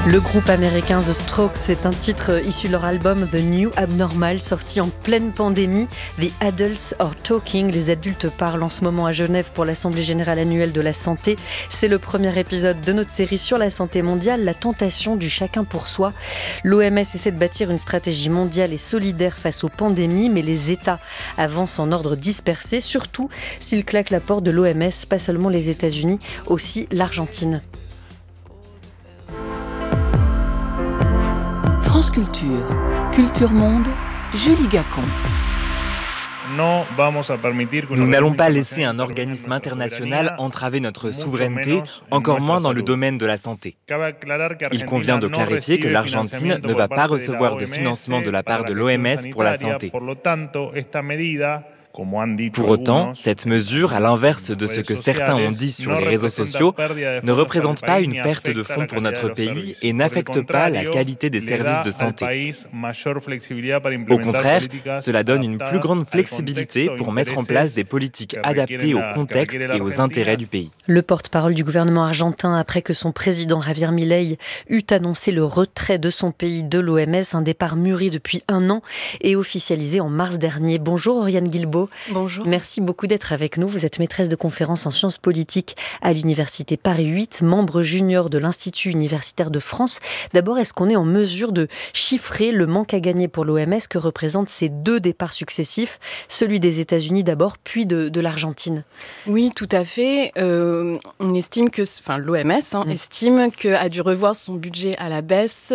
Le groupe américain The Strokes, c'est un titre issu de leur album The New Abnormal, sorti en pleine pandémie. The Adults Are Talking, les adultes parlent en ce moment à Genève pour l'Assemblée Générale Annuelle de la Santé. C'est le premier épisode de notre série sur la santé mondiale, la tentation du chacun pour soi. L'OMS essaie de bâtir une stratégie mondiale et solidaire face aux pandémies, mais les États avancent en ordre dispersé, surtout s'ils claquent la porte de l'OMS, pas seulement les États-Unis, aussi l'Argentine. France Culture, Culture Monde, Julie Gacon. Nous n'allons pas laisser un organisme international entraver notre souveraineté, encore moins dans le domaine de la santé. Il convient de clarifier que l'Argentine ne va pas recevoir de financement de la part de l'OMS pour la santé. Pour autant, cette mesure, à l'inverse de ce que certains ont dit sur les réseaux sociaux, ne représente pas une perte de fonds pour notre pays et n'affecte pas la qualité des services de santé. Au contraire, cela donne une plus grande flexibilité pour mettre en place des politiques adaptées au contexte et aux intérêts du pays. Le porte-parole du gouvernement argentin, après que son président Javier Milei eut annoncé le retrait de son pays de l'OMS, un départ mûri depuis 1 an et officialisé en mars dernier. Bonjour Oriane Guilbault. Bonjour. Merci beaucoup d'être avec nous. Vous êtes maîtresse de conférences en sciences politiques à l'Université Paris 8, membre junior de l'Institut universitaire de France. D'abord, est-ce qu'on est en mesure de chiffrer le manque à gagner pour l'OMS que représentent ces 2 départs successifs, celui des États-Unis d'abord, puis de l'Argentine? Oui, tout à fait. On estime que, l'OMS estime qu'a dû revoir son budget à la baisse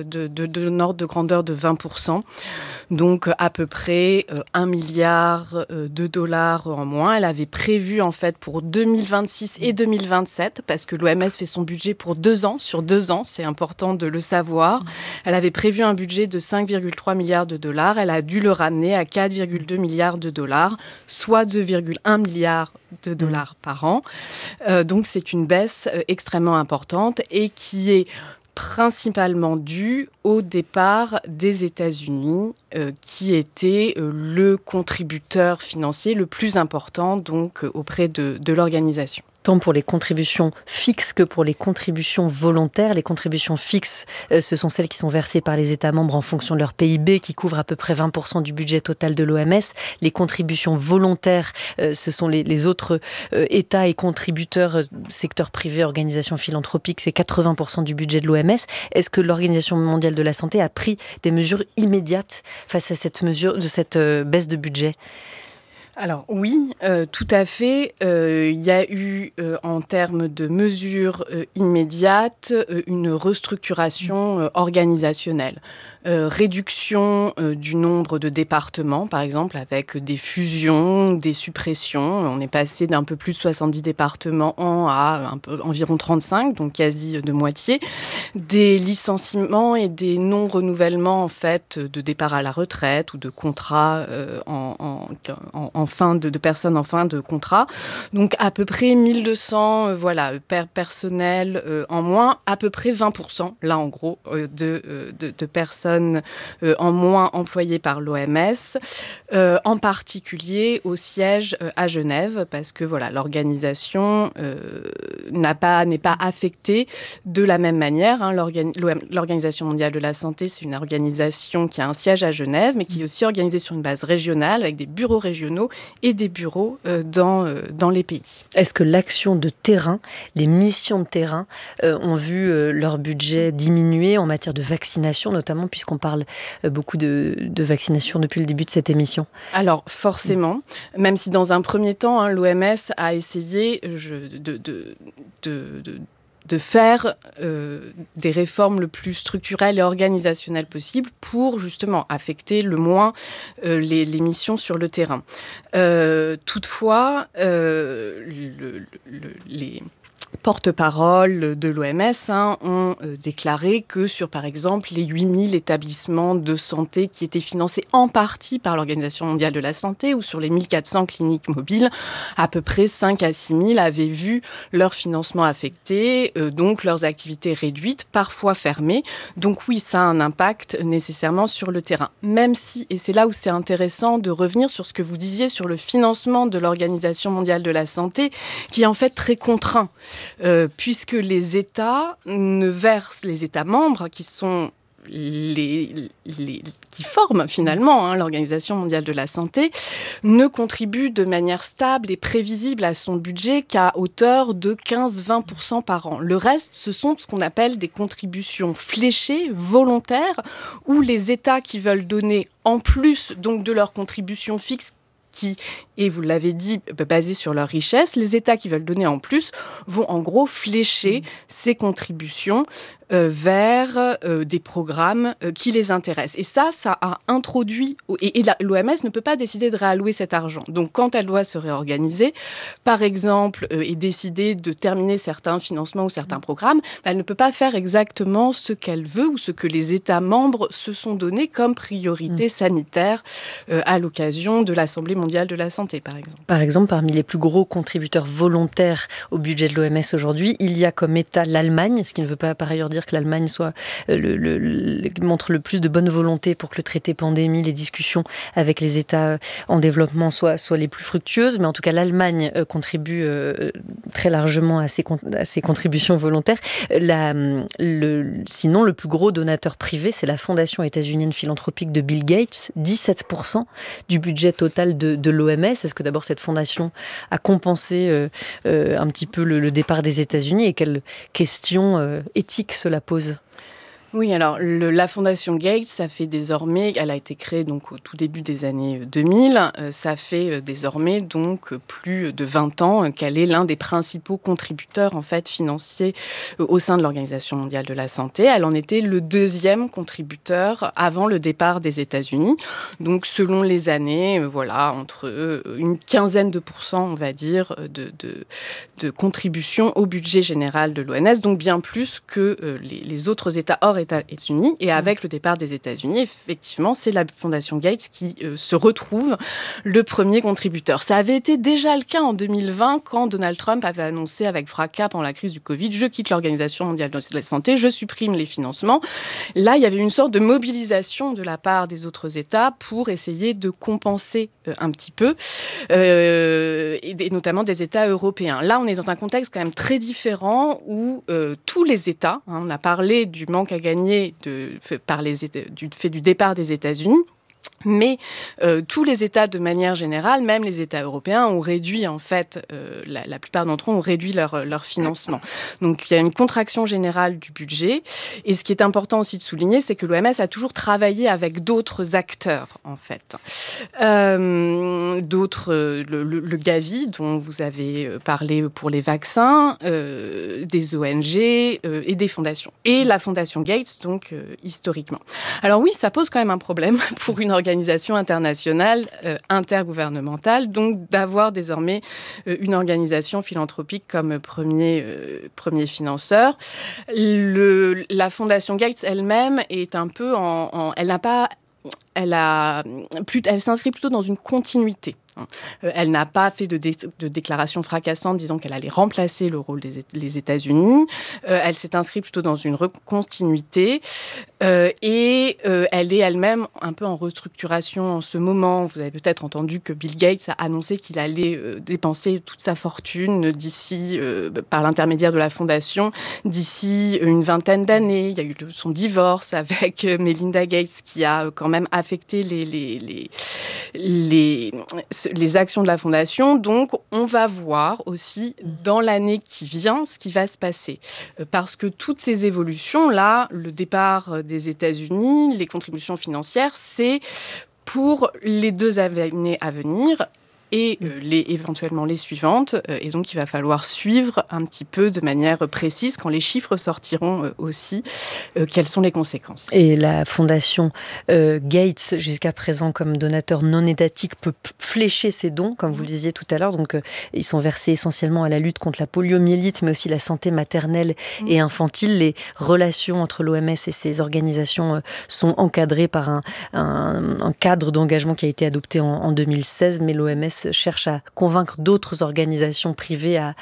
de ordre de grandeur de 20%. Donc à peu près 1 milliard de dollars en moins. Elle avait prévu en fait pour 2026 et 2027, parce que l'OMS fait son budget pour 2 ans, sur 2 ans, c'est important de le savoir. Elle avait prévu un budget de 5,3 milliards de dollars. Elle a dû le ramener à 4,2 milliards de dollars, soit 2,1 milliards de dollars par an. Donc c'est une baisse extrêmement importante et qui est principalement due au départ des États-Unis, qui était le contributeur financier le plus important donc, auprès de l'organisation. Tant pour les contributions fixes que pour les contributions volontaires. Les contributions fixes, ce sont celles qui sont versées par les États membres en fonction de leur PIB, qui couvrent à peu près 20% du budget total de l'OMS. Les contributions volontaires, ce sont les autres États et contributeurs, secteur privé, organisations philanthropiques, c'est 80% du budget de l'OMS. Est-ce que l'Organisation mondiale de la santé a pris des mesures immédiates face à cette baisse de budget ? Alors oui, tout à fait. Il y a eu, en termes de mesures immédiates, une restructuration organisationnelle. Réduction du nombre de départements, par exemple, avec des fusions, des suppressions. On est passé d'un peu plus de 70 départements à environ 35, donc quasi de moitié. Des licenciements et des non-renouvellements, en fait, de départ à la retraite ou de contrats de personnes en fin de contrat. Donc à peu près 1200 personnel en moins, à peu près 20%, là en gros, de personnes en moins employées par l'OMS, en particulier au siège à Genève, parce que l'organisation n'est pas affectée de la même manière. L'Organisation mondiale de la santé, c'est une organisation qui a un siège à Genève, mais qui est aussi organisée sur une base régionale, avec des bureaux régionaux et des bureaux dans les pays. Est-ce que l'action de terrain, les missions de terrain ont vu leur budget diminuer en matière de vaccination, notamment puisqu'on parle beaucoup de vaccination depuis le début de cette émission? Alors forcément, même si dans un premier temps, l'OMS a essayé de faire des réformes le plus structurelles et organisationnelles possible pour justement affecter le moins les missions sur le terrain. Toutefois, les porte-parole de l'OMS ont déclaré que sur, par exemple, les 8000 établissements de santé qui étaient financés en partie par l'Organisation mondiale de la santé ou sur les 1400 cliniques mobiles, à peu près 5 à 6 000 avaient vu leur financement affecté, donc leurs activités réduites, parfois fermées. Donc oui, ça a un impact nécessairement sur le terrain. Même si, et c'est là où c'est intéressant de revenir sur ce que vous disiez sur le financement de l'Organisation mondiale de la santé, qui est en fait très contraint. puisque les États membres, qui sont qui forment finalement l'Organisation mondiale de la santé, ne contribuent de manière stable et prévisible à son budget qu'à hauteur de 15-20% par an. Le reste, ce sont ce qu'on appelle des contributions fléchées, volontaires, où les États qui veulent donner en plus donc de leurs contributions fixes, et vous l'avez dit, basés sur leur richesse, les États qui veulent donner en plus vont en gros flécher ces contributions vers des programmes qui les intéressent. Et ça a introduit... Et l'OMS ne peut pas décider de réallouer cet argent. Donc quand elle doit se réorganiser, par exemple, et décider de terminer certains financements ou certains programmes, elle ne peut pas faire exactement ce qu'elle veut ou ce que les États membres se sont donnés comme priorité sanitaire à l'occasion de l'Assemblée mondiale de la santé, par exemple. Par exemple, parmi les plus gros contributeurs volontaires au budget de l'OMS aujourd'hui, il y a comme État l'Allemagne, ce qui ne veut pas par ailleurs dire que l'Allemagne soit montre le plus de bonne volonté pour que le traité pandémie, les discussions avec les États en développement soient les plus fructueuses. Mais en tout cas, l'Allemagne contribue très largement à ces contributions volontaires. Sinon, le plus gros donateur privé, c'est la Fondation états-unienne philanthropique de Bill Gates, 17% du budget total de l'OMS. Est-ce que d'abord cette fondation a compensé un petit peu le départ des États-Unis et quelles questions éthiques cela pose ? Oui, alors la Fondation Gates, ça fait désormais, elle a été créée donc au tout début des années 2000, ça fait désormais donc plus de 20 ans qu'elle est l'un des principaux contributeurs en fait financiers au sein de l'Organisation mondiale de la santé. Elle en était le deuxième contributeur avant le départ des États-Unis. Donc selon les années, entre une quinzaine de pourcents, on va dire, de contribution au budget général de l'OMS, donc bien plus que les autres États hors États-Unis. Et avec le départ des États-Unis, effectivement, c'est la Fondation Gates qui se retrouve le premier contributeur. Ça avait été déjà le cas en 2020 quand Donald Trump avait annoncé avec fracas pendant la crise du Covid « Je quitte l'Organisation mondiale de la santé, je supprime les financements ». Là, il y avait une sorte de mobilisation de la part des autres États pour essayer de compenser un petit peu, et notamment des États européens. Là, on est dans un contexte quand même très différent où tous les États, on a parlé du manque à gagner du fait du départ des États-Unis, mais tous les États, de manière générale, même les États européens, ont réduit, en fait, la plupart d'entre eux ont réduit leur financement. Donc, il y a une contraction générale du budget. Et ce qui est important aussi de souligner, c'est que l'OMS a toujours travaillé avec d'autres acteurs, en fait. Le Gavi, dont vous avez parlé pour les vaccins, des ONG et des fondations. Et la Fondation Gates, donc, historiquement. Alors oui, ça pose quand même un problème pour une organisation internationale intergouvernementale, donc d'avoir désormais une organisation philanthropique comme premier financeur. La Fondation Gates elle-même est un peu elle s'inscrit plutôt dans une continuité. Elle n'a pas fait de déclaration fracassante disant qu'elle allait remplacer le rôle des États-Unis. Elle s'est inscrite plutôt dans une continuité et elle est elle-même un peu en restructuration en ce moment. Vous avez peut-être entendu que Bill Gates a annoncé qu'il allait dépenser toute sa fortune d'ici, par l'intermédiaire de la fondation, d'ici une vingtaine d'années. Il y a eu son divorce avec Melinda Gates qui a quand même affecté les actions de la Fondation. Donc, on va voir aussi dans l'année qui vient ce qui va se passer. Parce que toutes ces évolutions-là, le départ des États-Unis, les contributions financières, c'est pour les 2 années à venir et éventuellement les suivantes. Et donc, il va falloir suivre un petit peu de manière précise, quand les chiffres sortiront aussi, quelles sont les conséquences. Et la Fondation Gates, jusqu'à présent, comme donateur non étatique, peut flécher ses dons, comme vous le disiez tout à l'heure. Donc, ils sont versés essentiellement à la lutte contre la poliomyélite, mais aussi la santé maternelle et infantile. Les relations entre l'OMS et ces organisations sont encadrées par un cadre d'engagement qui a été adopté en 2016, mais l'OMS cherche à convaincre d'autres organisations privées à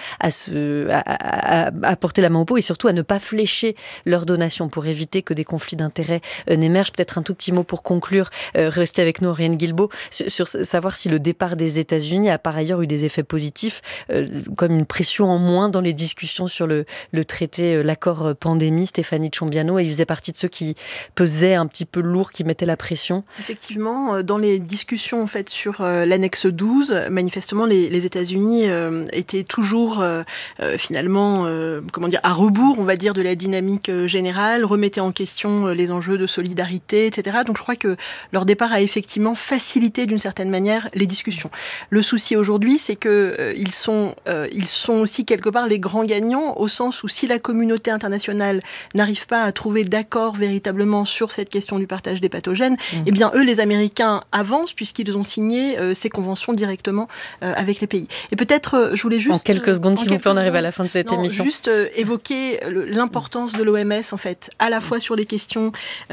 porter la main au pot et surtout à ne pas flécher leurs donations pour éviter que des conflits d'intérêts n'émergent. Peut-être un tout petit mot pour conclure. Restez avec nous, Oriane Guilbault, sur savoir si le départ des États-Unis a par ailleurs eu des effets positifs, comme une pression en moins dans les discussions sur le traité, l'accord pandémie. Stéphanie Tchombiano, il faisait partie de ceux qui pesaient un petit peu lourd, qui mettaient la pression. Effectivement, dans les discussions en fait sur l'annexe 12, manifestement les États-Unis étaient toujours finalement à rebours, on va dire, de la dynamique générale, remettaient en question les enjeux de solidarité, etc. Donc je crois que leur départ a effectivement facilité d'une certaine manière les discussions. Le souci aujourd'hui, c'est que ils sont aussi quelque part les grands gagnants, au sens où si la communauté internationale n'arrive pas à trouver d'accord véritablement sur cette question du partage des pathogènes, eh bien eux, les Américains, avancent puisqu'ils ont signé ces conventions directement avec les pays. Et peut-être, je voulais juste... En quelques secondes, s'il vous plaît, on arrive à la fin de cette émission. Juste évoquer l'importance de l'OMS, en fait, à la fois sur les questions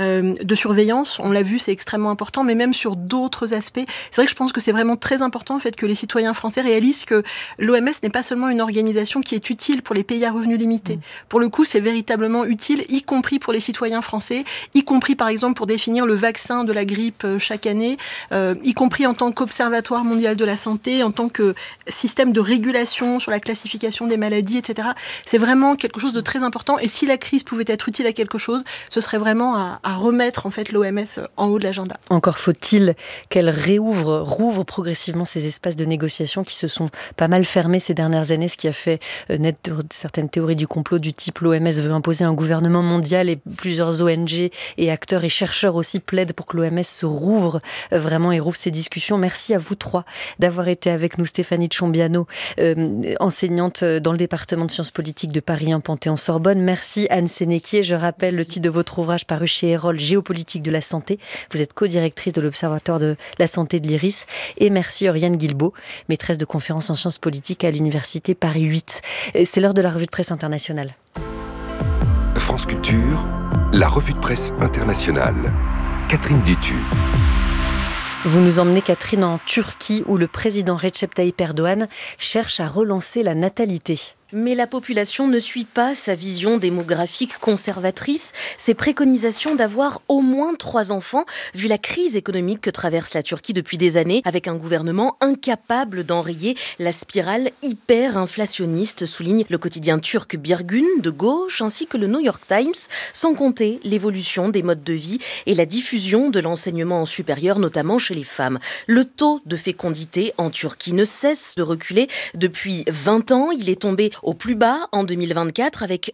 de surveillance, on l'a vu, c'est extrêmement important, mais même sur d'autres aspects. C'est vrai que je pense que c'est vraiment très important, en fait, que les citoyens français réalisent que l'OMS n'est pas seulement une organisation qui est utile pour les pays à revenus limités. Pour le coup, c'est véritablement utile, y compris pour les citoyens français, y compris, par exemple, pour définir le vaccin de la grippe chaque année, y compris en tant qu'Observatoire mondial de la santé, en tant que système de régulation sur la classification des maladies, etc. C'est vraiment quelque chose de très important. Et si la crise pouvait être utile à quelque chose, ce serait vraiment à remettre en fait l'OMS en haut de l'agenda. Encore faut-il qu'elle rouvre progressivement ces espaces de négociation qui se sont pas mal fermés ces dernières années, ce qui a fait naître certaines théories du complot du type l'OMS veut imposer un gouvernement mondial et plusieurs ONG et acteurs et chercheurs aussi plaident pour que l'OMS se rouvre vraiment et rouvre ces discussions. Merci à vous trois d'avoir été avec nous. Stéphanie Tchombiano, enseignante dans le département de sciences politiques de Paris 1 Panthéon-Sorbonne. Merci Anne Sénéquier. Je rappelle le titre de votre ouvrage paru chez Erol, Géopolitique de la santé. Vous êtes co-directrice de l'Observatoire de la santé de l'IRIS. Et merci Oriane Guilbault, maîtresse de conférences en sciences politiques à l'Université Paris 8. C'est l'heure de la revue de presse internationale. France Culture, la revue de presse internationale. Catherine Dutu. Vous nous emmenez, Catherine, en Turquie, où le président Recep Tayyip Erdogan cherche à relancer la natalité. Mais la population ne suit pas sa vision démographique conservatrice, ses préconisations d'avoir au moins 3 enfants, vu la crise économique que traverse la Turquie depuis des années, avec un gouvernement incapable d'enrayer la spirale hyper-inflationniste, souligne le quotidien turc Bir Gün de gauche, ainsi que le New York Times, sans compter l'évolution des modes de vie et la diffusion de l'enseignement supérieur, notamment chez les femmes. Le taux de fécondité en Turquie ne cesse de reculer depuis 20 ans. Il est tombé au plus bas en 2024 avec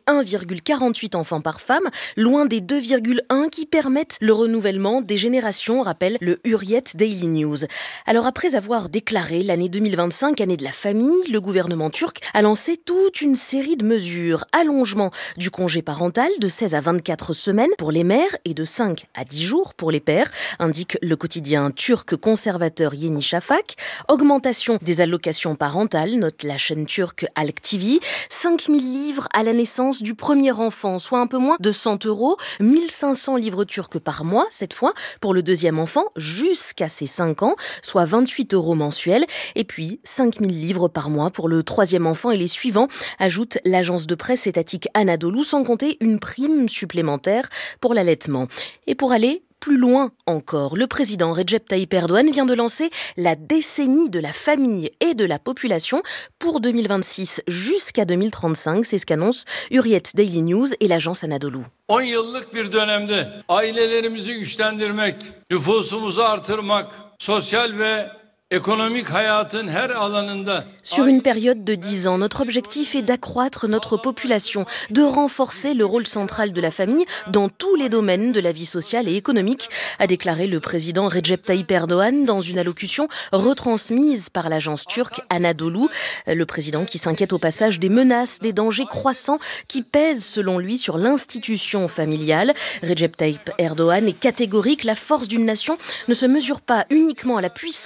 1,48 enfants par femme, loin des 2,1 qui permettent le renouvellement des générations, rappelle le Hurriyet Daily News. Alors après avoir déclaré l'année 2025, année de la famille, le gouvernement turc a lancé toute une série de mesures. Allongement du congé parental de 16 à 24 semaines pour les mères et de 5 à 10 jours pour les pères, indique le quotidien turc conservateur Yeni Shafak. Augmentation des allocations parentales, note la chaîne turque Halk TV. 5 000 livres à la naissance du premier enfant, soit un peu moins de 100 €, 1 500 livres turcs par mois, cette fois, pour le deuxième enfant, jusqu'à ses 5 ans, soit 28 € mensuels, et puis 5 000 livres par mois pour le troisième enfant et les suivants, ajoute l'agence de presse étatique Anadolu, sans compter une prime supplémentaire pour l'allaitement. Et pour aller plus loin encore, le président Recep Tayyip Erdogan vient de lancer la décennie de la famille et de la population pour 2026 jusqu'à 2035. C'est ce qu'annonce Hurriyet Daily News et l'agence Anadolu. 10 yıllık bir dönemde ailelerimizi güçlendirmek, nüfusumuzu artırmak, sosyal ve économique hayatın her alanında. Sur une période de 10 ans, notre objectif est d'accroître notre population, de renforcer le rôle central de la famille dans tous les domaines de la vie sociale et économique, a déclaré le président Recep Tayyip Erdogan dans une allocution retransmise par l'agence turque Anadolu. Le président qui s'inquiète au passage des menaces, des dangers croissants qui pèsent selon lui sur l'institution familiale. Recep Tayyip Erdogan est catégorique, la force d'une nation ne se mesure pas uniquement à la puissance de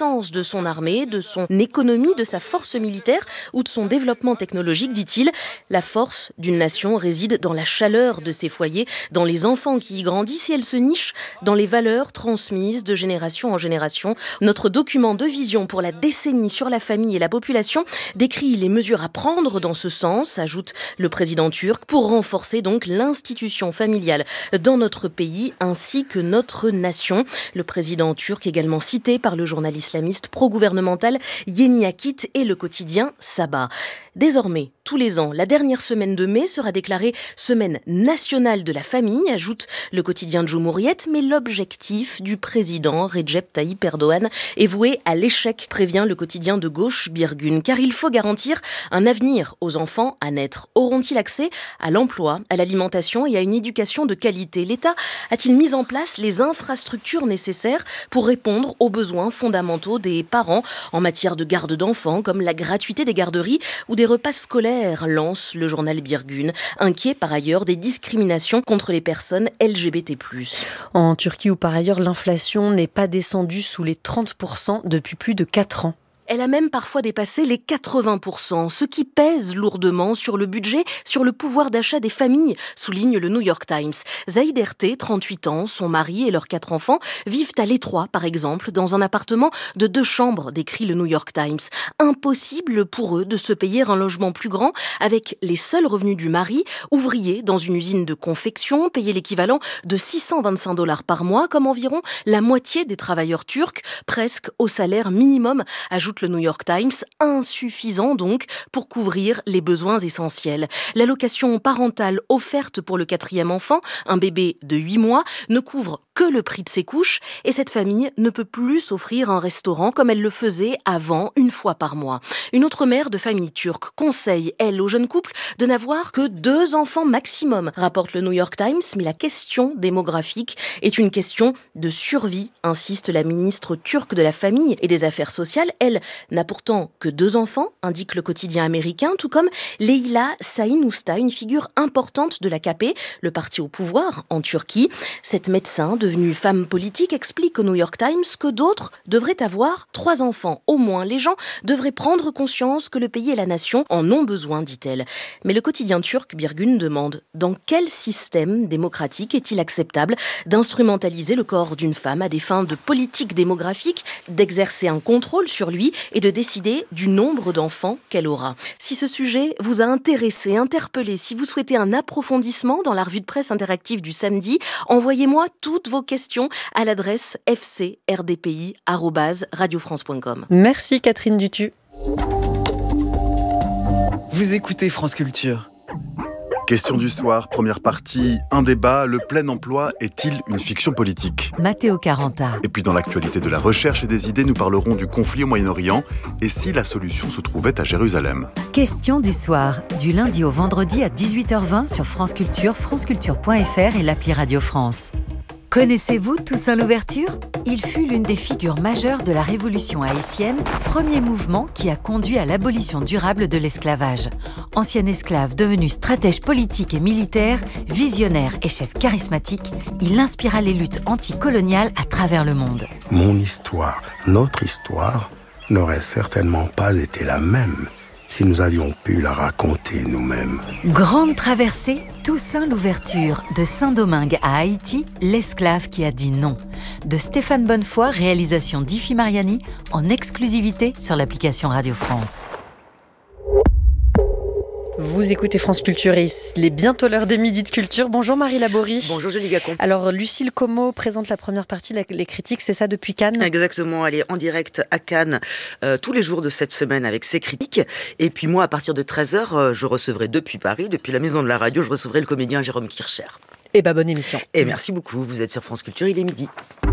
son armée, de son économie, de sa force militaire ou de son développement technologique, dit-il. La force d'une nation réside dans la chaleur de ses foyers, dans les enfants qui y grandissent et elle se niche dans les valeurs transmises de génération en génération. Notre document de vision pour la décennie sur la famille et la population décrit les mesures à prendre dans ce sens, ajoute le président turc, pour renforcer donc l'institution familiale dans notre pays ainsi que notre nation. Le président turc également cité par le journal islamiste pro-gouvernemental Yeni Akit et le quotidien Sabah. Désormais, tous les ans, la dernière semaine de mai sera déclarée semaine nationale de la famille, ajoute le quotidien Cumhuriyet, mais l'objectif du président Recep Tayyip Erdogan est voué à l'échec, prévient le quotidien de gauche Bir Gün, car il faut garantir un avenir aux enfants à naître. Auront-ils accès à l'emploi, à l'alimentation et à une éducation de qualité? L'État a-t-il mis en place les infrastructures nécessaires pour répondre aux besoins fondamentaux des parents en matière de garde d'enfants, comme la gratuité des garderies ou des repas scolaires, lance le journal Bir Gün, inquiet par ailleurs des discriminations contre les personnes LGBT+. En Turquie, où par ailleurs l'inflation n'est pas descendue sous les 30% depuis plus de 4 ans. Elle a même parfois dépassé les 80%, ce qui pèse lourdement sur le budget, sur le pouvoir d'achat des familles, souligne le New York Times. Zaïd Erté, 38 ans, son mari et leurs 4 enfants vivent à l'étroit, par exemple, dans un appartement de 2 chambres, décrit le New York Times. Impossible pour eux de se payer un logement plus grand avec les seuls revenus du mari, ouvrier dans une usine de confection, payer l'équivalent de $625 par mois, comme environ la moitié des travailleurs turcs, presque au salaire minimum, ajoute le New York Times, insuffisant donc pour couvrir les besoins essentiels. L'allocation parentale offerte pour le 4e enfant, un bébé de 8 mois, ne couvre que le prix de ses couches et cette famille ne peut plus s'offrir un restaurant comme elle le faisait avant, une fois par mois. Une autre mère de famille turque conseille, elle, aux jeunes couples de n'avoir que 2 enfants maximum, rapporte le New York Times, mais la question démographique est une question de survie, insiste la ministre turque de la Famille et des Affaires sociales. Elle n'a pourtant que 2 enfants, indique le quotidien américain, tout comme Leyla Sahin-Usta, une figure importante de l'AKP, le parti au pouvoir en Turquie. Cette médecin, devenue femme politique, explique au New York Times que d'autres devraient avoir 3 enfants. Au moins, les gens devraient prendre conscience que le pays et la nation en ont besoin, dit-elle. Mais le quotidien turc Bir Gün demande « Dans quel système démocratique est-il acceptable d'instrumentaliser le corps d'une femme à des fins de politique démographique, d'exercer un contrôle sur lui et de décider du nombre d'enfants qu'elle aura. » Si ce sujet vous a intéressé, interpellé, si vous souhaitez un approfondissement dans la revue de presse interactive du samedi, envoyez-moi toutes vos questions à l'adresse fcrdpi@radiofrance.com. Merci Catherine Dutu. Vous écoutez France Culture. Question du soir, première partie, un débat, le plein emploi est-il une fiction politique ? Matteo Caranta. Et puis dans l'actualité de la recherche et des idées, nous parlerons du conflit au Moyen-Orient et si la solution se trouvait à Jérusalem. Question du soir, du lundi au vendredi à 18h20 sur France Culture, franceculture.fr et l'appli Radio France. Connaissez-vous Toussaint Louverture ? Il fut l'une des figures majeures de la révolution haïtienne, premier mouvement qui a conduit à l'abolition durable de l'esclavage. Ancien esclave devenu stratège politique et militaire, visionnaire et chef charismatique, il inspira les luttes anticoloniales à travers le monde. Mon histoire, notre histoire, n'aurait certainement pas été la même si nous avions pu la raconter nous-mêmes. Grande traversée, Toussaint Louverture, de Saint-Domingue à Haïti, l'esclave qui a dit non. De Stéphane Bonnefoy, réalisation d'Ifi Mariani, en exclusivité sur l'application Radio France. Vous écoutez France Culture et il est bientôt l'heure des Midis de Culture. Bonjour Marie Laborie. Bonjour Julie Gacon. Alors Lucille Como présente la première partie, les critiques, c'est ça depuis Cannes ? Exactement, elle est en direct à Cannes tous les jours de cette semaine avec ses critiques. Et puis moi, à partir de 13h, je recevrai depuis Paris, depuis la maison de la radio, je recevrai le comédien Jérôme Kircher. Eh bien, bonne émission. Et merci beaucoup, vous êtes sur France Culture, il est midi.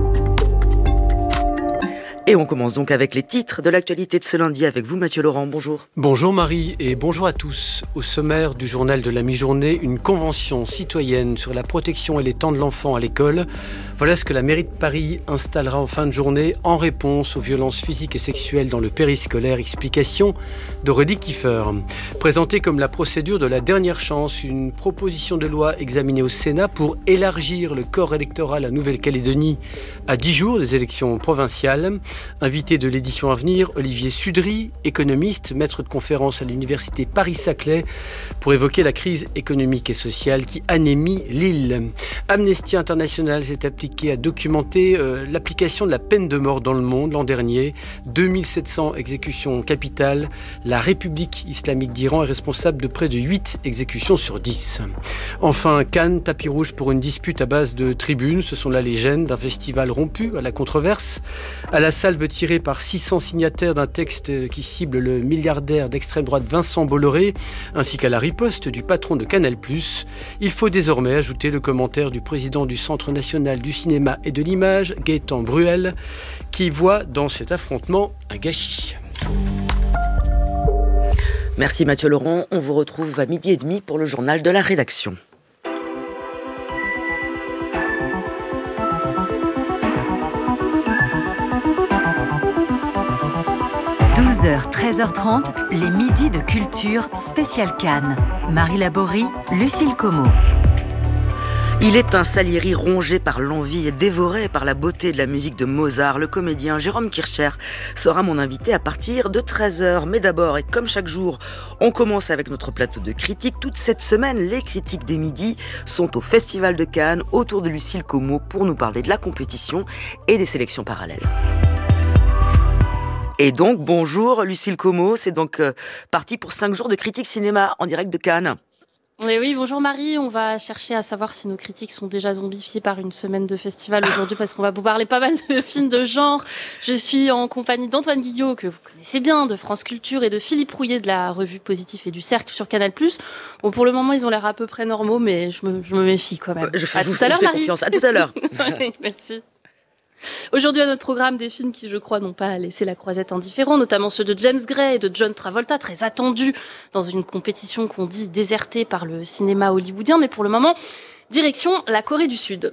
Et on commence donc avec les titres de l'actualité de ce lundi avec vous, Mathieu Laurent. Bonjour. Bonjour Marie et bonjour à tous. Au sommaire du journal de la mi-journée, une convention citoyenne sur la protection et les temps de l'enfant à l'école. Voilà ce que la mairie de Paris installera en fin de journée en réponse aux violences physiques et sexuelles dans le périscolaire. Explication d'Aurélie Kiefer. Présentée comme la procédure de la dernière chance, une proposition de loi examinée au Sénat pour élargir le corps électoral à Nouvelle-Calédonie à 10 jours des élections provinciales. Invité de l'édition à venir, Olivier Sudry, économiste, maître de conférence à l'université Paris-Saclay, pour évoquer la crise économique et sociale qui anémie l'île. Amnesty International s'est appliqué à documenter l'application de la peine de mort dans le monde l'an dernier. 2700 exécutions capitales. La République islamique d'Iran est responsable de près de 8 exécutions sur 10. Enfin, Cannes, tapis rouge pour une dispute à base de tribunes. Ce sont là les gènes d'un festival rompu à la controverse. À la salve tirée par 600 signataires d'un texte qui cible le milliardaire d'extrême droite Vincent Bolloré, ainsi qu'à la riposte du patron de Canal+. Il faut désormais ajouter le commentaire du président du Centre national du cinéma et de l'image, Gaëtan Bruel, qui voit dans cet affrontement un gâchis. Merci Mathieu Laurent. On vous retrouve à 12h30 pour le journal de la rédaction. 12h, 13h30, les midis de culture spécial Cannes. Marie Laborie, Lucille Como. Il est un Salieri rongé par l'envie et dévoré par la beauté de la musique de Mozart. Le comédien Jérôme Kircher sera mon invité à partir de 13h. Mais d'abord, et comme chaque jour, on commence avec notre plateau de critiques. Toute cette semaine, les critiques des midis sont au Festival de Cannes, autour de Lucille Como, pour nous parler de la compétition et des sélections parallèles. Et donc, bonjour Lucille Como, c'est donc parti pour 5 jours de critiques cinéma en direct de Cannes. Oui, bonjour Marie, on va chercher à savoir si nos critiques sont déjà zombifiées par une semaine de festival aujourd'hui parce qu'on va vous parler pas mal de films de genre. Je suis en compagnie d'Antoine Guillot, que vous connaissez bien, de France Culture, et de Philippe Rouillet de la revue Positif et du Cercle sur Canal+. Bon, pour le moment, ils ont l'air à peu près normaux, mais je me méfie quand même. À tout à l'heure, Marie. Confiance. À tout à l'heure. Oui, merci. Aujourd'hui, à notre programme, des films qui, je crois, n'ont pas laissé la croisette indifférent, notamment ceux de James Gray et de John Travolta, très attendus dans une compétition qu'on dit désertée par le cinéma hollywoodien. Mais pour le moment, direction la Corée du Sud.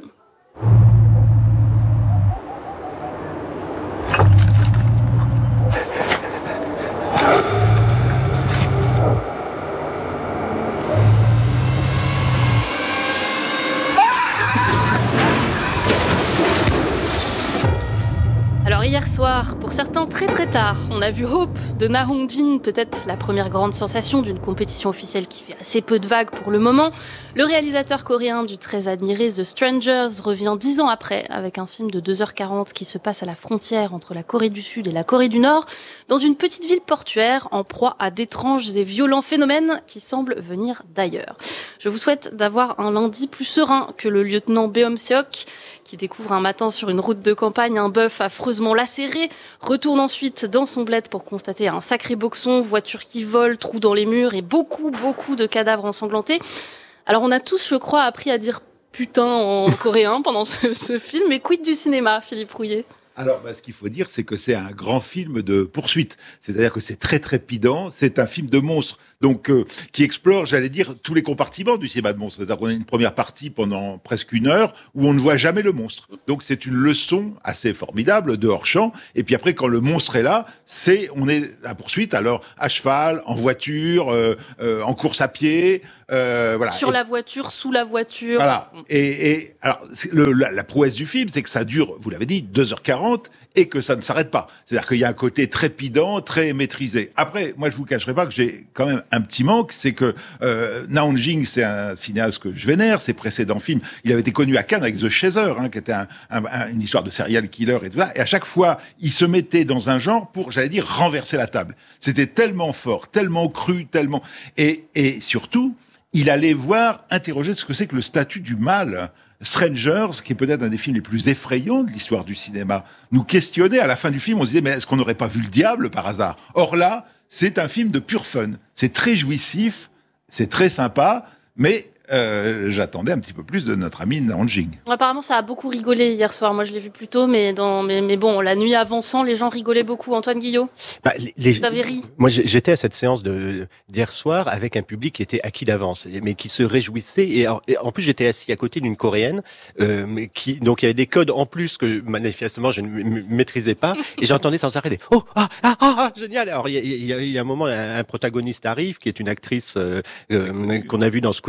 Alors hier soir, pour certains très très tard, on a vu Hope de Na Hong-jin, peut-être la première grande sensation d'une compétition officielle qui fait assez peu de vagues pour le moment. Le réalisateur coréen du très admiré The Strangers revient 10 ans après avec un film de 2h40 qui se passe à la frontière entre la Corée du Sud et la Corée du Nord, dans une petite ville portuaire en proie à d'étranges et violents phénomènes qui semblent venir d'ailleurs. Je vous souhaite d'avoir un lundi plus serein que le lieutenant Beom-seok qui découvre un matin sur une route de campagne un bœuf affreusement lacéré, retourne ensuite dans son bled pour constater un sacré boxon, voiture qui vole, trous dans les murs et beaucoup de cadavres ensanglantés. Alors on a tous, je crois, appris à dire putain en coréen pendant ce film, mais quid du cinéma, Philippe Rouillet ? Alors, ce qu'il faut dire, c'est que c'est un grand film de poursuite. C'est-à-dire que c'est très trépidant. C'est un film de monstre, donc qui explore, j'allais dire, tous les compartiments du cinéma de monstre. C'est-à-dire qu'on a une première partie pendant presque 1 heure où on ne voit jamais le monstre. Donc c'est une leçon assez formidable de hors-champ. Et puis après, quand le monstre est là, on est la poursuite. Alors à cheval, en voiture, en course à pied. Voilà. Sur la voiture, sous la voiture. Voilà. Et alors, la prouesse du film, c'est que ça dure, vous l'avez dit, 2h40 et que ça ne s'arrête pas. C'est-à-dire qu'il y a un côté trépidant, très maîtrisé. Après, moi, je vous cacherai pas que j'ai quand même un petit manque, c'est que Na Hong-jin, c'est un cinéaste que je vénère. Ses précédents films, il avait été connu à Cannes avec The Chaser, qui était une histoire de serial killer et tout ça. Et à chaque fois, il se mettait dans un genre pour, j'allais dire, renverser la table. C'était tellement fort, tellement cru, tellement... Et surtout, il allait interroger ce que c'est que le statut du mal. Strangers, qui est peut-être un des films les plus effrayants de l'histoire du cinéma, nous questionnait à la fin du film. On se disait, mais est-ce qu'on n'aurait pas vu le diable par hasard ? Or là, c'est un film de pur fun. C'est très jouissif, c'est très sympa, mais j'attendais un petit peu plus de notre ami Na Hong-jin. Apparemment, ça a beaucoup rigolé hier soir. Moi, je l'ai vu plus tôt, mais bon, la nuit avançant, les gens rigolaient beaucoup. Antoine Guillot, vous avez ri ? Moi, j'étais à cette séance d'hier soir avec un public qui était acquis d'avance, mais qui se réjouissait. Et en plus, j'étais assis à côté d'une Coréenne, donc il y avait des codes en plus que manifestement je ne maîtrisais pas, et j'entendais sans arrêt des « Oh, génial !» Alors, il y a un moment, un protagoniste arrive, qui est une actrice qu'on a vue dans Squid Game.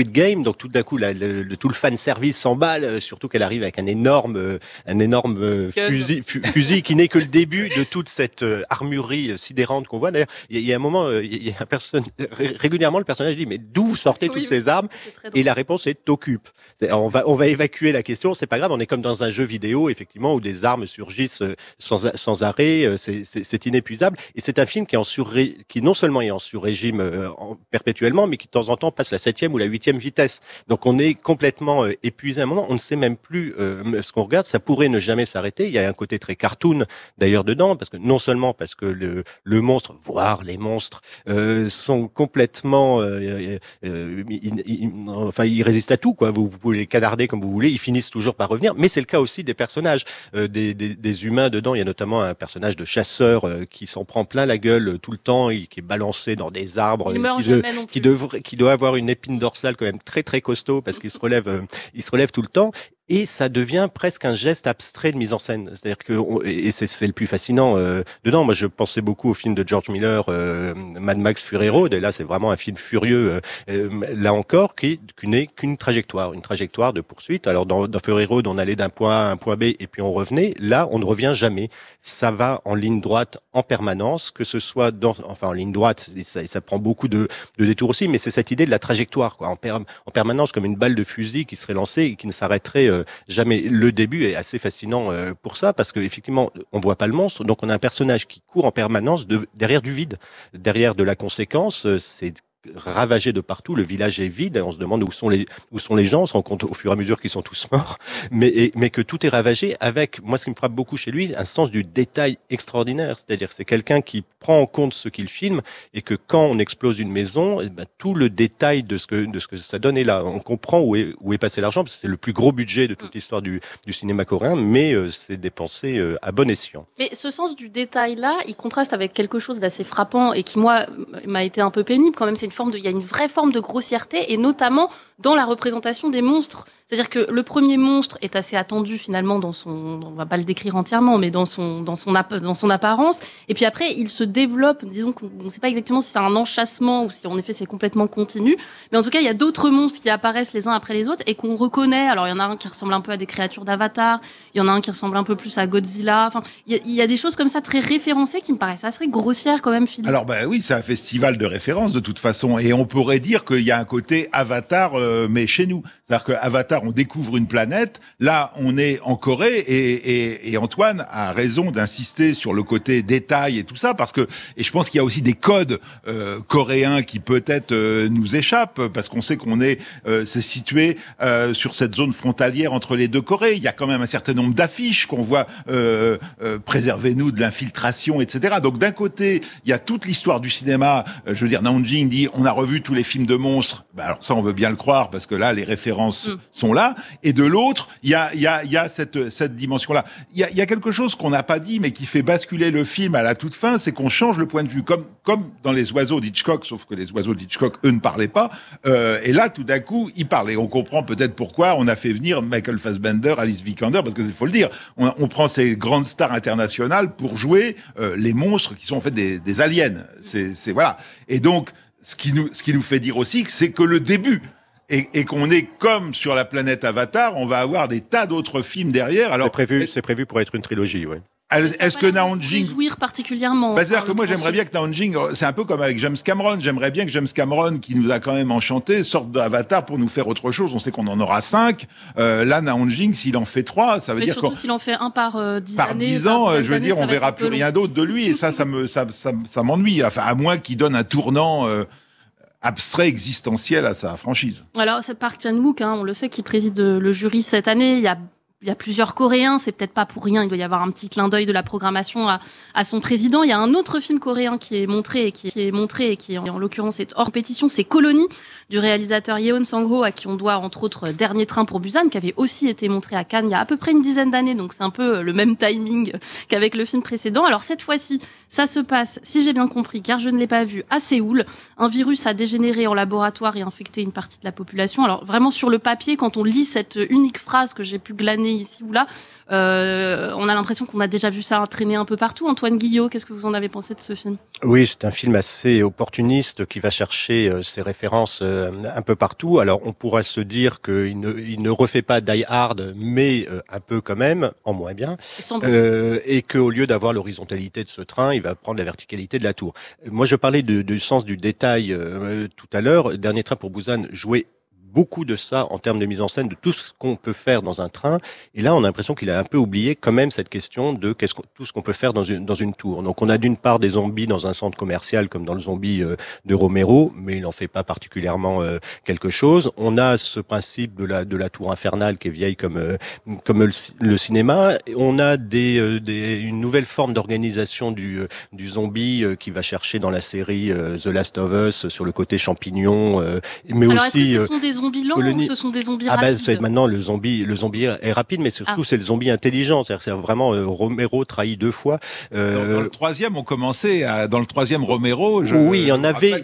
donc tout d'un coup, tout le fan service s'emballe, surtout qu'elle arrive avec un énorme fusil qui n'est que le début de toute cette armurerie sidérante qu'on voit. D'ailleurs, il y a un moment, il y a régulièrement le personnage dit mais d'où sortez toutes ces armes? Et la réponse est t'occupe. On va évacuer la question, c'est pas grave. On est comme dans un jeu vidéo effectivement où des armes surgissent sans arrêt. C'est inépuisable. Et c'est un film qui non seulement est en sur-régime perpétuellement, mais qui de temps en temps passe la 7e ou la 8e vitesse. Donc on est complètement épuisé à un moment. On ne sait même plus ce qu'on regarde. Ça pourrait ne jamais s'arrêter. Il y a un côté très cartoon d'ailleurs dedans, parce que non seulement parce que le monstre, voire les monstres, sont complètement, ils résistent à tout, quoi. Vous pouvez les canarder comme vous voulez, ils finissent toujours par revenir. Mais c'est le cas aussi des personnages, des humains dedans. Il y a notamment un personnage de chasseur qui s'en prend plein la gueule tout le temps, qui est balancé dans des arbres, qui doit avoir une épine dorsale quand même très très costaud parce qu'il se relève tout le temps. Et ça devient presque un geste abstrait de mise en scène. C'est-à-dire que, et c'est le plus fascinant dedans. Moi, je pensais beaucoup au film de George Miller, Mad Max Fury Road. Et là, c'est vraiment un film furieux. Là encore, qui n'est qu'une trajectoire de poursuite. Alors, dans Fury Road, on allait d'un point A à un point B et puis on revenait. Là, on ne revient jamais. Ça va en ligne droite en permanence, que ce soit en ligne droite, ça prend beaucoup de détours aussi, mais c'est cette idée de la trajectoire, quoi, en permanence, comme une balle de fusil qui serait lancée et qui ne s'arrêterait jamais. Le début est assez fascinant pour ça, parce qu'effectivement, on voit pas le monstre, donc on a un personnage qui court en permanence derrière du vide, derrière de la conséquence. C'est ravagé de partout, le village est vide, on se demande où sont les gens, on se rend compte au fur et à mesure qu'ils sont tous morts, mais que tout est ravagé avec, moi ce qui me frappe beaucoup chez lui, un sens du détail extraordinaire, c'est-à-dire c'est quelqu'un qui prend en compte ce qu'il filme et que quand on explose une maison, tout le détail de ce que ça donne est là. On comprend où est passé l'argent, parce que c'est le plus gros budget de toute l'histoire du cinéma coréen, mais c'est dépensé à bon escient. Mais ce sens du détail-là, il contraste avec quelque chose d'assez frappant et qui, moi, m'a été un peu pénible quand même. Il y a une vraie forme de grossièreté, et notamment dans la représentation des monstres. C'est-à-dire que le premier monstre est assez attendu finalement on va pas le décrire entièrement, mais dans son apparence. Et puis après, il se développe. Disons qu'on ne sait pas exactement si c'est un enchâssement ou si en effet c'est complètement continu. Mais en tout cas, il y a d'autres monstres qui apparaissent les uns après les autres et qu'on reconnaît. Alors il y en a un qui ressemble un peu à des créatures d'Avatar. Il y en a un qui ressemble un peu plus à Godzilla. Enfin, il y a des choses comme ça très référencées qui me paraissent assez grossières quand même, Philippe. Alors oui, c'est un festival de référence de toute façon, et on pourrait dire qu'il y a un côté Avatar, mais chez nous. C'est-à-dire que Avatar, on découvre une planète. Là, on est en Corée, et Antoine a raison d'insister sur le côté détail et tout ça, et je pense qu'il y a aussi des codes coréens qui peut-être nous échappent, parce qu'on sait qu'on c'est situé sur cette zone frontalière entre les deux Corées. Il y a quand même un certain nombre d'affiches qu'on voit, préservez-nous de l'infiltration, etc. Donc d'un côté, il y a toute l'histoire du cinéma. Je veux dire, Namjoon dit, on a revu tous les films de monstres. Alors ça, on veut bien le croire, parce que là, les références sont là. Et de l'autre, il y a cette dimension-là. Il y a quelque chose qu'on n'a pas dit, mais qui fait basculer le film à la toute fin, c'est qu'on change le point de vue, comme dans Les Oiseaux d'Hitchcock, sauf que Les Oiseaux d'Hitchcock, eux, ne parlaient pas. Et là, tout d'un coup, ils parlent. Et on comprend peut-être pourquoi on a fait venir Michael Fassbender, Alice Vikander, parce qu'il faut le dire, on prend ces grandes stars internationales pour jouer les monstres qui sont en fait des aliens. C'est voilà. Et donc, ce qui nous fait dire aussi que c'est que le début. Et qu'on est comme sur la planète Avatar, on va avoir des tas d'autres films derrière. Alors, c'est prévu pour être une trilogie, oui. Est-ce que Namjoon jouir particulièrement? C'est-à-dire que moi j'aimerais bien que Namjoon, c'est un peu comme avec James Cameron, j'aimerais bien que James Cameron, qui nous a quand même enchanté, sorte d'Avatar pour nous faire autre chose. On sait qu'on en aura 5. Là, Namjoon, s'il en fait 3, ça veut dire surtout s'il en fait un par 10 par années. 10 ans, je veux dire, on verra plus rien d'autre de lui, et ça m'ennuie. Enfin, à moins qu'il donne un tournant abstrait, existentiel à sa franchise. Alors, c'est Park Chan-wook, on le sait, qui préside le jury cette année. Il y a plusieurs Coréens, c'est peut-être pas pour rien, il doit y avoir un petit clin d'œil de la programmation à son président. Il y a un autre film coréen qui est montré et qui en l'occurrence est hors compétition, c'est Colony, du réalisateur Yeon Sang-ho, à qui on doit entre autres Dernier train pour Busan, qui avait aussi été montré à Cannes il y a à peu près une dizaine d'années, donc c'est un peu le même timing qu'avec le film précédent. Alors cette fois-ci, ça se passe, si j'ai bien compris, car je ne l'ai pas vu, à Séoul. Un virus a dégénéré en laboratoire et infecté une partie de la population. Alors vraiment sur le papier, quand on lit cette unique phrase que j'ai pu glaner traîner ici ou là. On a l'impression qu'on a déjà vu ça traîner un peu partout. Antoine Guillot, qu'est-ce que vous en avez pensé de ce film ? Oui, c'est un film assez opportuniste qui va chercher ses références un peu partout. Alors, on pourrait se dire qu'il ne refait pas Die Hard, mais un peu quand même, en moins bien. Et qu'au lieu d'avoir l'horizontalité de ce train, il va prendre la verticalité de la tour. Moi, je parlais du sens du détail tout à l'heure. Dernier train pour Busan jouait beaucoup de ça en termes de mise en scène, de tout ce qu'on peut faire dans un train. Et là, on a l'impression qu'il a un peu oublié quand même cette question de tout ce qu'on peut faire dans une tour. Donc, on a d'une part des zombies dans un centre commercial, comme dans le zombie de Romero, mais il n'en fait pas particulièrement quelque chose. On a ce principe de la tour infernale qui est vieille comme le cinéma. On a une nouvelle forme d'organisation du zombie qui va chercher dans la série The Last of Us sur le côté champignon, mais alors, aussi... est-ce que ce sont des zombies lents ou ce sont des zombies rapides ? Maintenant, le zombie est rapide, mais surtout, c'est le zombie intelligent. C'est-à-dire que c'est vraiment Romero trahi 2 fois. Dans le troisième, on commençait dans le troisième Romero. Oui, il y en avait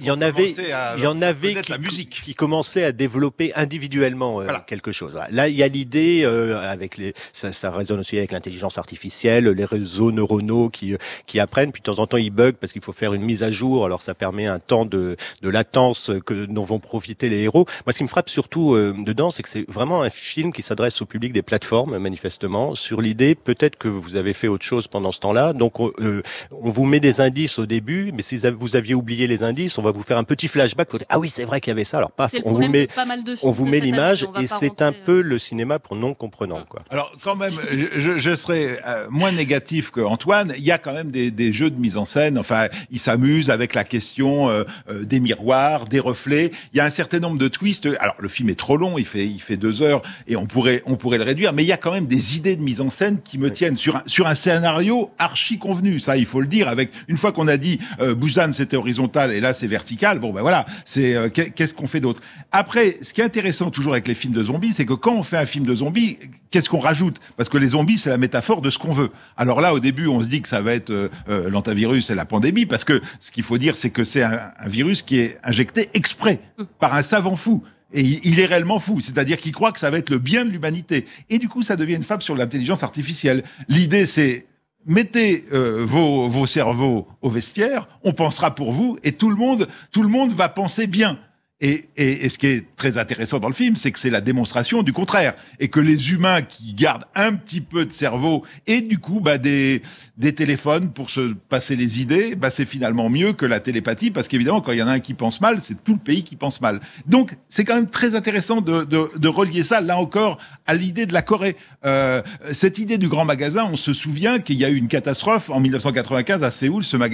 qui commençaient à développer individuellement quelque chose. Voilà. Là, il y a l'idée avec ça résonne aussi avec l'intelligence artificielle, les réseaux neuronaux qui apprennent. Puis de temps en temps, ils bug parce qu'il faut faire une mise à jour. Alors, ça permet un temps de latence dont vont profiter les héros. Moi, ce qui me frappe surtout dedans, c'est que c'est vraiment un film qui s'adresse au public des plateformes, manifestement, sur l'idée, peut-être que vous avez fait autre chose pendant ce temps-là, donc on vous met des indices au début, mais si vous aviez oublié les indices, on va vous faire un petit flashback, ah oui, c'est vrai qu'il y avait ça, alors paf, on vous met l'image, et c'est un peu le cinéma pour non-comprenants, quoi. Alors, quand même, je serais moins négatif qu'Antoine, il y a quand même des jeux de mise en scène, enfin, il s'amuse avec la question des miroirs, des reflets, il y a un certain nombre de twists. Alors, le film est trop long, il fait 2 heures et on pourrait le réduire, mais il y a quand même des idées de mise en scène qui me tiennent sur un scénario archi convenu. Ça, il faut le dire. Une fois qu'on a dit Busan c'était horizontal et là c'est vertical, bon ben voilà, qu'est-ce qu'on fait d'autre ? Après, ce qui est intéressant toujours avec les films de zombies, c'est que quand on fait un film de zombies, qu'est-ce qu'on rajoute ? Parce que les zombies, c'est la métaphore de ce qu'on veut. Alors là, au début, on se dit que ça va être l'antivirus et la pandémie, parce que ce qu'il faut dire, c'est que c'est un virus qui est injecté exprès par un savant fou. Et il est réellement fou, c'est-à-dire qu'il croit que ça va être le bien de l'humanité. Et du coup, ça devient une fable sur l'intelligence artificielle. L'idée, c'est mettez vos cerveaux au vestiaire, on pensera pour vous, et tout le monde va penser bien. Et ce qui est très intéressant dans le film, c'est que c'est la démonstration du contraire. Et que les humains qui gardent un petit peu de cerveau et du coup des téléphones pour se passer les idées, c'est finalement mieux que la télépathie, parce qu'évidemment, quand il y en a un qui pense mal, c'est tout le pays qui pense mal. Donc, c'est quand même très intéressant de relier ça, là encore, à l'idée de la Corée. Cette idée du grand magasin, on se souvient qu'il y a eu une catastrophe en 1995 à Séoul, cette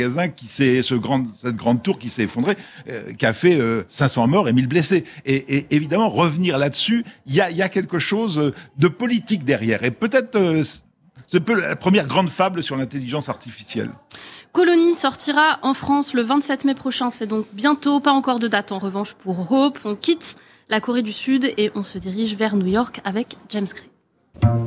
grande tour qui s'est effondrée, qui a fait 500 morts et 1000 blessés. Et évidemment, revenir là-dessus, il y a quelque chose de politique derrière. Et peut-être c'est un peu la première grande fable sur l'intelligence artificielle. Colony sortira en France le 27 mai prochain. C'est donc bientôt, pas encore de date en revanche pour Hope. On quitte la Corée du Sud et on se dirige vers New York avec James Gray.